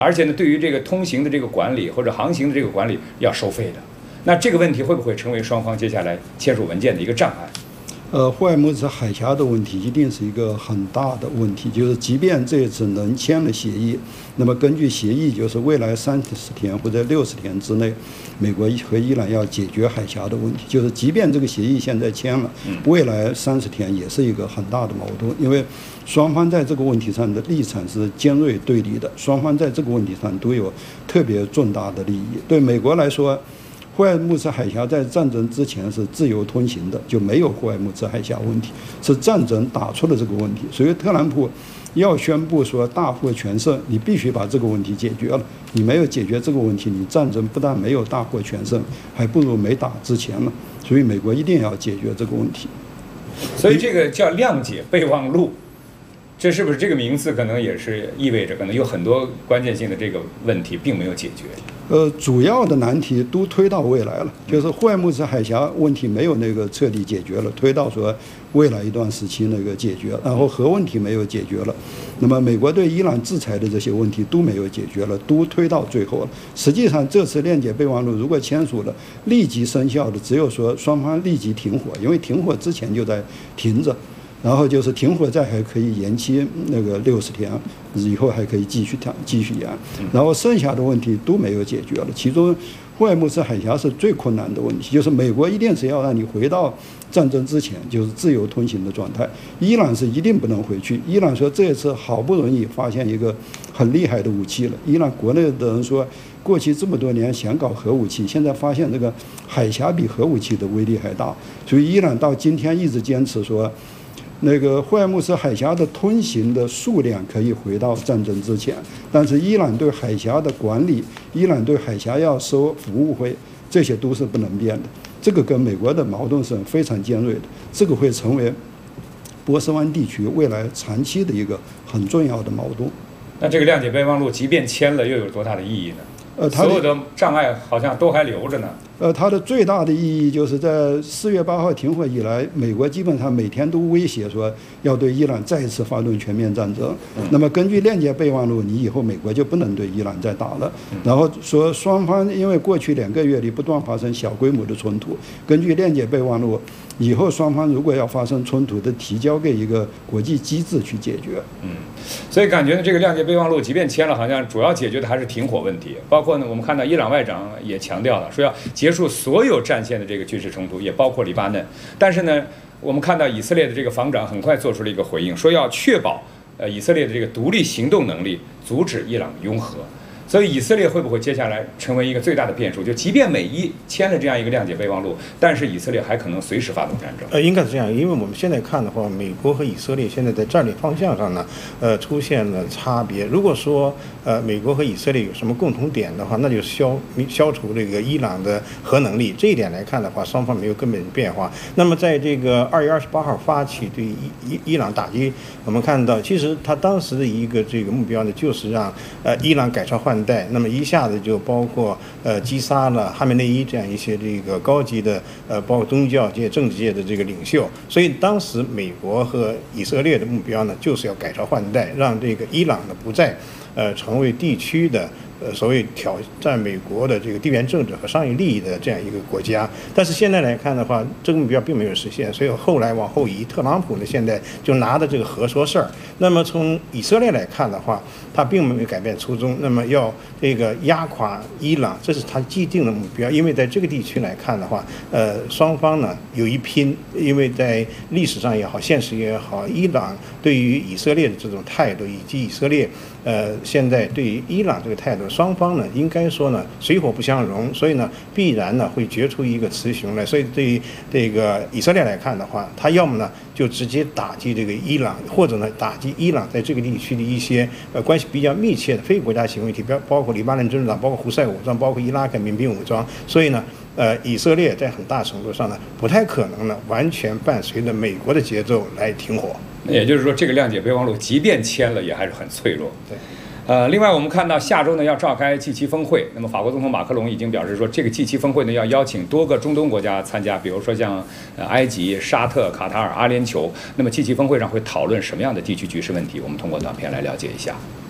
而且呢，对于这个通行的这个管理或者航行的这个管理要收费的。那这个问题会不会成为双方接下来签署文件的一个障碍？ 霍尔木兹海峡的问题一定是一个很大的问题，就是即便这次能签了协议，那么根据协议，就是未来30天或者60天之内，美国和伊朗要解决海峡的问题。就是即便这个协议现在签了，未来30天也是一个很大的矛盾，因为双方在这个问题上的立场是尖锐对立的，双方在这个问题上都有特别重大的利益。对美国来说，霍尔木兹海峡在战争之前是自由通行的，就没有霍尔木兹海峡问题，是战争打出了这个问题。所以特朗普要宣布说大获全胜，你必须把这个问题解决了。你没有解决这个问题，你战争不但没有大获全胜，还不如没打之前了。所以美国一定要解决这个问题。 所以这个叫谅解备忘录，这是不是这个名字可能也是意味着可能有很多关键性的这个问题并没有解决？ 主要的难题都推到未来了，就是霍尔木兹海峡问题没有那个彻底解决了，推到说未来一段时期那个解决，然后核问题没有解决了，那么美国对伊朗制裁的这些问题都没有解决了，都推到最后了。实际上这次谅解备忘录如果签署了，立即生效的只有说双方立即停火，因为停火之前就在停着。然后就是停火再还可以延期那个60天，以后还可以继续延，然后剩下的问题都没有解决了。其中霍尔木兹海峡是最困难的问题，就是美国一定是要让你回到战争之前，就是自由通行的状态。伊朗是一定不能回去。伊朗说这次好不容易发现一个很厉害的武器了，伊朗国内的人说过去这么多年想搞核武器，现在发现这个海峡比核武器的威力还大，所以伊朗到今天一直坚持说，那个霍尔木兹海峡的通行的数量可以回到战争之前，但是伊朗对海峡的管理，伊朗对海峡要收服务费，这些都是不能变的。这个跟美国的矛盾是非常尖锐的，这个会成为波斯湾地区未来长期的一个很重要的矛盾。 那这个谅解备忘录即便签了，又有多大的意义呢？所有的障碍好像都还留着呢。 它的最大的意义就是在4月8号停火以来，美国基本上每天都威胁说要对伊朗再一次发动全面战争。那么根据谅解备忘录，你以后美国就不能对伊朗再打了。然后说双方因为过去2个月里不断发生小规模的冲突，根据谅解备忘录，以后双方如果要发生冲突，都提交给一个国际机制去解决。 所以感觉呢，这个谅解备忘录即便签了，好像主要解决的还是停火问题。包括呢，我们看到伊朗外长也强调了，说要结束所有战线的这个军事冲突，也包括黎巴嫩。但是呢，我们看到以色列的这个防长很快做出了一个回应，说要确保以色列的这个独立行动能力，阻止伊朗拥核。所以以色列会不会接下来成为一个最大的变数？就即便美伊签了这样一个谅解备忘录，但是以色列还可能随时发动战争。 应该是这样，因为我们现在看的话，美国和以色列现在在战略方向上呢，出现了差别。如果说美国和以色列有什么共同点的话，那就消除这个伊朗的核能力。这一点来看的话，双方没有根本变化。那么在这个2月28号发起对伊朗打击，我们看到其实他当时的一个这个目标呢，就是让伊朗改朝换代，那么一下子就包括击杀了哈梅内伊这样一些这个高级的包括宗教界、政治界的这个领袖。所以当时美国和以色列的目标呢，就是要改朝换代，让这个伊朗呢不再成为地区的所谓挑战美国的这个地缘政治和商业利益的这样一个国家。但是现在来看的话，这个目标并没有实现，所以后来往后移，特朗普呢现在就拿着这个核说事儿。那么从以色列来看的话，他并没有改变初衷，那么要这个压垮伊朗，这是他既定的目标。因为在这个地区来看的话，双方呢有一拼，因为在历史上也好，现实也好，伊朗对于以色列的这种态度，以及以色列现在对于伊朗这个态度，双方呢应该说呢水火不相容，所以呢必然呢会决出一个雌雄来。所以对于这个以色列来看的话，他要么呢就直接打击这个伊朗，或者呢打击伊朗在这个地区的一些关系比较密切的非国家行为体，包括黎巴嫩真主党，包括胡塞武装，包括伊拉克民兵武装。所以呢以色列在很大程度上呢不太可能呢完全伴随着美国的节奏来停火。 也就是说，这个谅解备忘录即便签了，也还是很脆弱。 对。 另外我们看到下周呢要召开 G7峰会，那么法国总统马克龙已经表示说，这个 G7峰会呢要邀请多个中东国家参加，比如说像埃及、沙特、卡塔尔、阿联酋。那么 G7峰会上会讨论什么样的地区局势问题？我们通过短片来了解一下。